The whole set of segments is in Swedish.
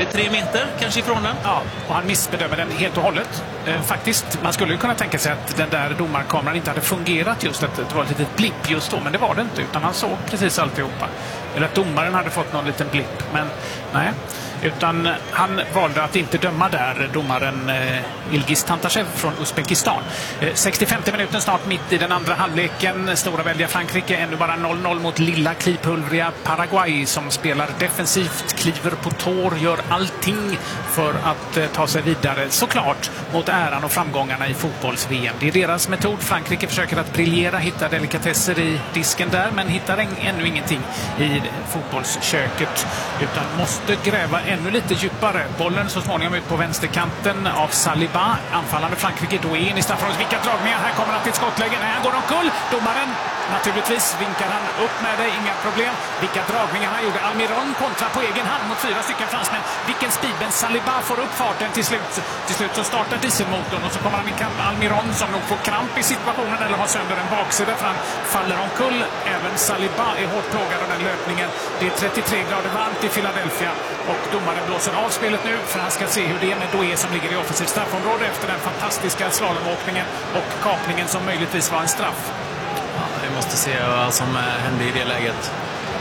det 3 meter kanske ifrån den? Ja, och han missbedömer den helt och hållet. Faktiskt, man skulle kunna tänka sig att den där domarkameran inte hade fungerat just att det var ett litet blipp just då, men det var det inte, utan han såg precis alltihopa. Eller att domaren hade fått någon liten blipp, men nej. Utan han valde att inte döma där, domaren Ilgiz Tantashev från Uzbekistan. 65 minuten snart mitt i den andra halvleken. Stora välja Frankrike, ännu bara 0-0 mot lilla klipulvriga Paraguay som spelar defensivt, kliver på tår, gör allting för att ta sig vidare, såklart, mot äran och framgångarna i fotbolls-VM. Det är deras metod. Frankrike försöker att briljera, hitta delikatesser i disken där, men hittar ännu ingenting i fotbollsköket, utan måste gräva ännu lite djupare. Bollen så småningom ut på vänsterkanten av Saliba. Anfallande Frankrike då in i straffområdet. Vilka dragningar. Här kommer han till skottläge. Nej, han går omkull. Domaren, naturligtvis, vinkar han upp med det. Inga problem. Vilka dragningar han gjorde. Almiron kontra på egen hand mot 4 stycken fransmän. Vilken speed. Men Saliba får upp farten till slut. Till slut så startar dieselmotorn och så kommer han i kamp. Almiron som nog får kramp i situationen eller har sönder en baksida för han faller omkull. Även Saliba är hårt plågad av den löpningen. Det är 33 grader varmt i Philadelphia och domaren blåser av spelet nu för han ska se hur det är med Doué som ligger i offensivt straffområde efter den fantastiska slalomåkningen och kapningen som möjligtvis var en straff. Ja, vi måste se vad som hände i det läget.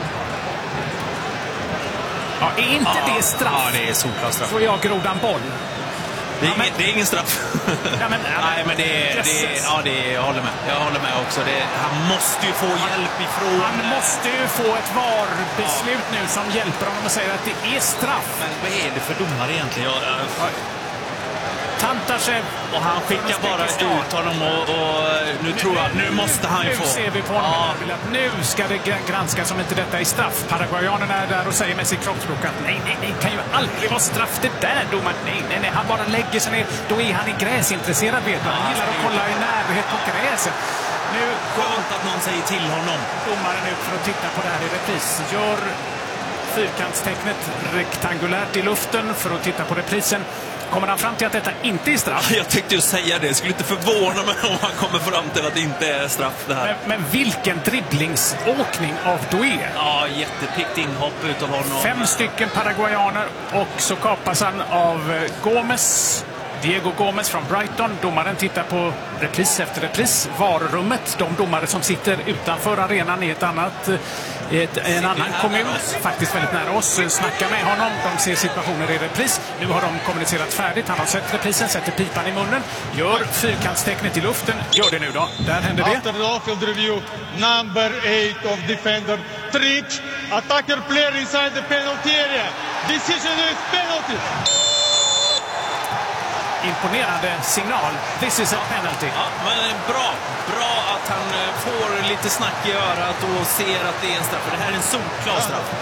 Ja, är inte det straff? Ja, det är solklar straff. Får jag grodan boll? Det är ingen straff. Ja, men, nej, men jag håller med. Jag håller med också. Han måste ju få hjälp ifrån. Han måste ju få ett VAR-beslut nu som hjälper honom och säger att det är straff. Men vad är det för domare egentligen? Tantashev. Och han skickar bara ut honom och nu tror jag, nu måste han ju få. Nu ser vi på honom att nu ska det granskas om inte detta är straff. Paraguayanerna är där och säger med sitt kroppsspråk att nej, kan ju aldrig vara straff det där, domaren. Nej, han bara lägger sig ner. Då är han i gräsintresserad, vet du. Han gillar att kolla i närhet på gräset. Nu skönt att någon säger till honom. Domaren ut för att titta på det här i repris. Gör fyrkantstecknet rektangulärt i luften för att titta på reprisen. Kommer han fram till att detta inte är straff? Jag tänkte ju säga det. Jag skulle inte förvåna mig om han kommer fram till att det inte är straff det här. Men vilken dribblingsåkning av Doué. Ja, jättepickt inhopp utav honom. 5 stycken paraguayaner och så kapas han av Gomes. Diego Gomes från Brighton. Domaren tittar på repris efter repris. VAR-rummet, de domare som sitter utanför arenan i en annan kommun, faktiskt väldigt nära oss, snackar med honom. De ser situationer i repris. Nu har de kommunicerat färdigt. Han har sett reprisen, sätter pipan i munnen, gör fyrkantstecknet i luften. Gör det nu då. Där händer det. After the off-field review, number 8 of defender Tric, attacker player inside the penalty area. Decision is penalty. Imponerande signal. This is a penalty. Ja, men bra att han får lite snack i örat och ser att det är en straff. För det här är en solklar straff.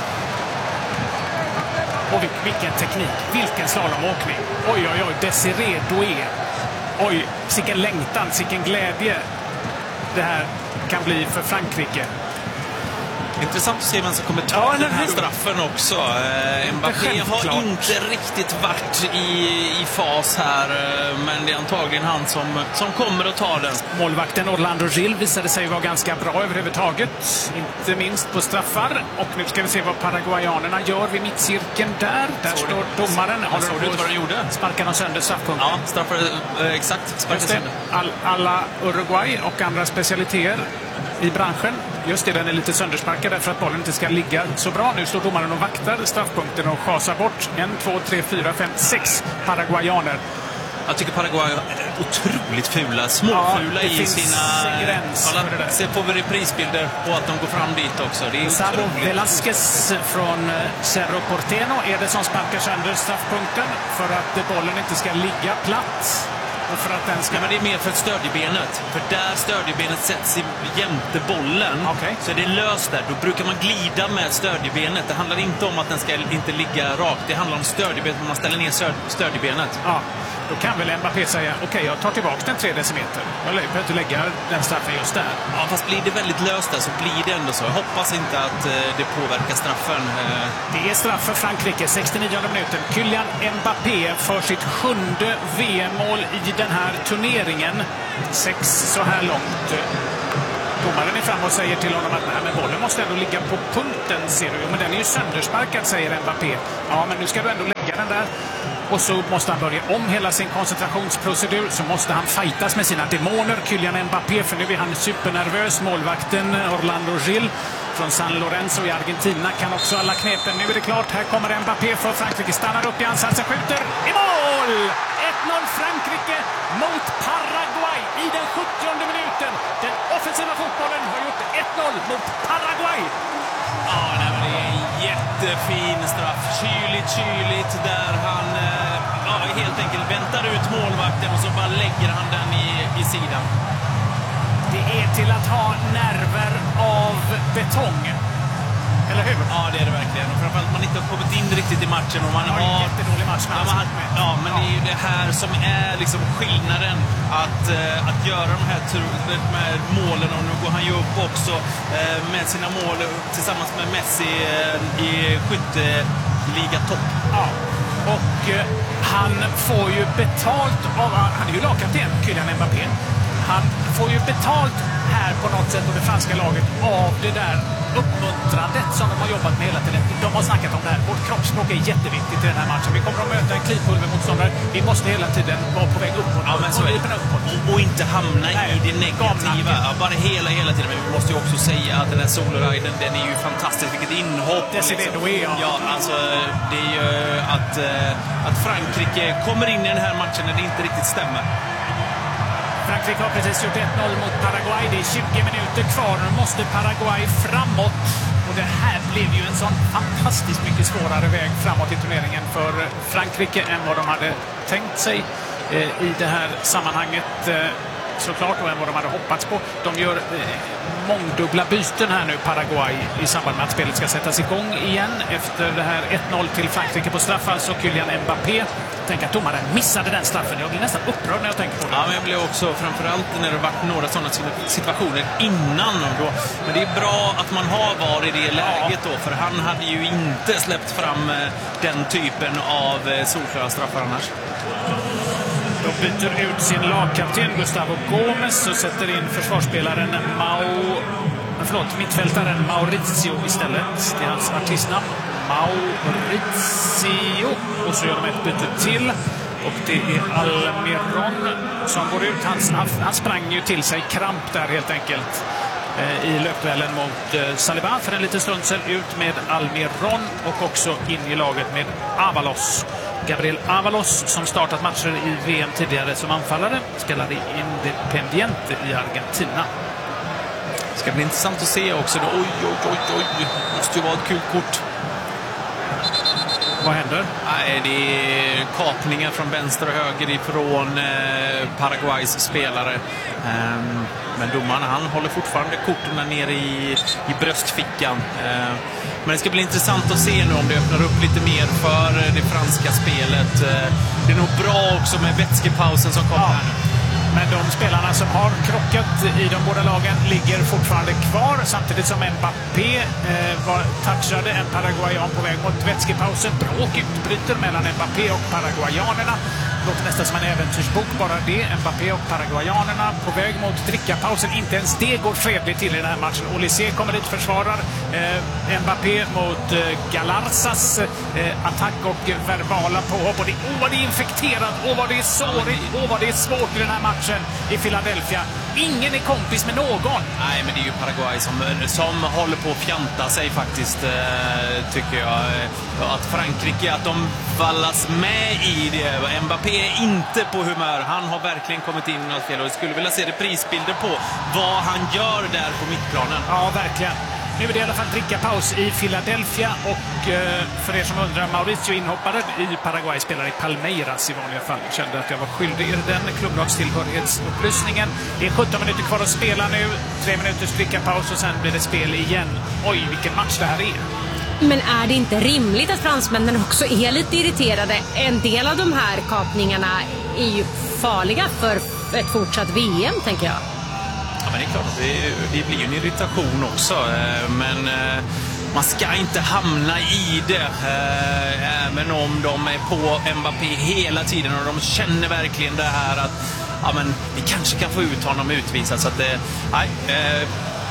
Och vilken teknik. Vilken slalomåkning. Oj, Desiré Doué. Oj, sicken längtan, sicken glädje det här kan bli för Frankrike. Intressant att se vem som kommer ta den här straffen också. Mbappé har inte riktigt varit i fas här, men det är antagligen han som kommer att ta den. Målvakten Orlando Gil visade sig vara ganska bra överhuvudtaget, inte minst på straffar. Och nu ska vi se vad paraguayanerna gör vid mittcirkeln där. Där står domaren. Såg du inte vad den gjorde? Sparkar de sönder straffpunkten? Ja, straffar, exakt. Sparkar sönder. Alla Uruguay och andra specialiteter i branschen. Just det, den är lite söndersparkad därför att bollen inte ska ligga så bra. Nu står domaren och vaktar straffpunkten och chasar bort 1, 2, 3, 4, 5, 6 paraguayaner. Jag tycker Paraguay är otroligt fula, småfula i sina... Gräns se på reprisbilder på att de går fram dit också. Det är Saro Velasquez från Cerro Porteño är det som sparkar sönder straffpunkten för att bollen inte ska ligga platt. Och för att den ska... Ja, men det är mer för stödjebenet. För där stödjebenet sätts jämte bollen, så är det löst där. Då brukar man glida med stödjebenet. Det handlar inte om att den ska inte ligga rakt. Det handlar om stödjebenet, man ställer ner stödjebenet. Ja, då kan väl Mbappé säga okej, jag tar tillbaka den 3 decimeter. Jag behöver inte lägga den straffen just där. Ja, fast blir det väldigt löst där så blir det ändå så. Jag hoppas inte att det påverkar straffen. Det är straff för Frankrike, 69 minuten. Kylian Mbappé för sitt 7:e VM-mål i den här turneringen. 6 så här långt. Domaren är fram och säger till honom att nej, men bollen måste ändå ligga på punkten, ser du. Men den är ju söndersparkad, säger Mbappé. Ja, men nu ska du ändå lägga den där. Och så måste han börja om hela sin koncentrationsprocedur. Så måste han fightas med sina demoner, Kylian Mbappé, för nu är han supernervös. Målvakten Orlando Gil från San Lorenzo i Argentina kan också alla knepen. Nu är det klart, här kommer Mbappé för Frankrike. Stannar upp i ansatsen, skjuter i mål! 1-0 Frankrike mot Paraguay i den 70:e minuten. Den offensiva fotbollen har gjort 1-0 mot Paraguay. Ja, nej, men det är en jättefin straff. Kyligt där han helt enkelt väntar ut målvakten och så bara lägger han den i sidan. Det är till att ha nerver av betong. Eller hur? Ja, det är det verkligen. Och framförallt man inte har kommit in riktigt i matchen. Och man har en jättedålig match. Men det är ju det här som är liksom skillnaden. Att göra de här med målen. Och nu går han ju upp också med sina mål tillsammans med Messi i skytteligatopp. Ja, och han får ju betalt av... Han är ju lagkapten, Kylian Mbappé. Han får ju betalt här på något sätt av det franska laget av det där uppmuntrandet som de har jobbat med hela tiden. De har snackat om det här. Vårt kroppsspråk är jätteviktigt i den här matchen. Vi kommer att möta en klipulvermotståndare. Vi måste hela tiden vara på väg uppåt. Ja, men så är det. Och inte hamna i det negativa. Ja, bara hela tiden. Men vi måste ju också säga att den här soloriden, den är ju fantastisk. Vilket inhopp. Ja, alltså det är ju att Frankrike kommer in i den här matchen när det inte riktigt stämmer. Frankrike har precis gjort 1-0 mot Paraguay. Det är 20 minuter kvar. Nu måste Paraguay framåt. Och det här blev ju en sån fantastiskt mycket svårare väg framåt i turneringen för Frankrike än vad de hade tänkt sig i det här sammanhanget. Såklart, och än vad de hade hoppats på. De gör mångdubbla byten här nu, Paraguay, i samband med att spelet ska sättas igång igen efter det här 1-0 till Frankrike på straff. Alltså Kylian Mbappé. Tänk att domaren missade den straffen. Jag blir nästan upprörd när jag tänker på det. Ja, men jag blev också framförallt när det varit några sådana situationer innan. Då. Men det är bra att man har varit i det läget då, för han hade ju inte släppt fram den typen av solklara straffar annars. De byter ut sin lagkapten Gustavo Gomes och sätter in försvarsspelaren mittfältaren Mauricio istället. Det är hans artistnamn. Mauricio. Och så gör de ett byte till. Och det är Almiron som går ut. Han sprang ju till sig kramp där helt enkelt i löpduellen mot Saliba för en liten stund sedan. Ut med Almiron och också in i laget med Avalos. Gabriel Avalos, som startat matcher i VM tidigare som anfallare, spelade i Independiente i Argentina. Det ska bli intressant att se också. Oj. Det måste ju vara ett kul kort. Vad händer? Nej, det är kapningar från vänster och höger ifrån Paraguays spelare. Men domaren, han håller fortfarande korten där nere i bröstfickan. Men det ska bli intressant att se nu om det öppnar upp lite mer för det franska spelet. Det är nog bra också med vätskepausen som kommer här nu. Men de spelarna som har krockat i de båda lagen ligger fortfarande kvar, samtidigt som Mbappé touchade en paraguayan på väg mot vätskepausen. Bråk utbryter mellan Mbappé och paraguayanerna. Låter nästan som en äventyrsbok, bara det. Mbappé och paraguayanerna på väg mot drickapausen. Inte ens det går fredligt till i den här matchen. Olysée kommer dit, försvarar Mbappé mot Galarzas attack och verbala påhopp. Och vad det är infekterat, och vad det är sårigt, och vad det är svårt i den här matchen i Philadelphia. Ingen är kompis med någon. Nej, men det är ju Paraguay som håller på att fjanta sig faktiskt, tycker jag. Att Frankrike, att de vallas med i det. Mbappé är inte på humör. Han har verkligen kommit in i något fel. Och jag skulle vilja se reprisbilder på vad han gör där på mittplanen. Ja, verkligen. Nu är det i alla fall drickapaus i Philadelphia, och för er som undrar, Mauricio inhoppade i Paraguay, spelar i Palmeiras i vanliga fall. Jag kände att jag var skyldig er den klubblagstillhörighetsupplysningen. Det är 17 minuter kvar att spela nu, 3 minuters drickapaus och sen blir det spel igen. Oj, vilken match det här är. Men är det inte rimligt att fransmännen också är lite irriterade? En del av de här kapningarna är ju farliga för ett fortsatt VM, tänker jag. Ja, men det är klart att det blir en irritation också. Men man ska inte hamna i det. Även om de är på Mbappé hela tiden och de känner verkligen det här att ja, men vi kanske kan få ut honom utvisad. Så att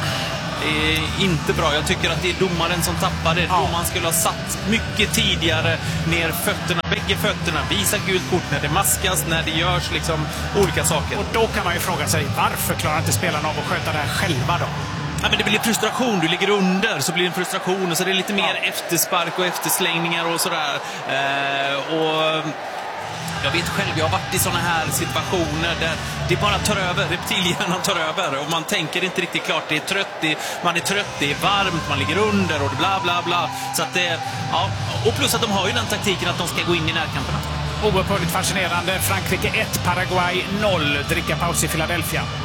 är inte bra. Jag tycker att det är domaren som tappar det. Domaren skulle ha satt mycket tidigare ner fötterna, bägge fötterna, visa gult kort när det maskas, när det görs liksom olika saker. Och då kan man ju fråga sig, varför klarar inte spelarna av att sköta det här själva då? Ja, men det blir frustration. Du ligger under så blir det en frustration. Och så är det lite mer efterspark och efterslängningar och sådär. Och jag vet själv, jag har varit i såna här situationer där det bara tar över. Reptilhjärnan tar över. Och man tänker inte riktigt klart. Det är trött, man är trött, det är varmt, man ligger under och bla bla bla. Så att det, ja. Och plus att de har ju den taktiken att de ska gå in i närkamperna. Oerhört fascinerande. Frankrike 1, Paraguay 0. Dricka paus i Philadelphia.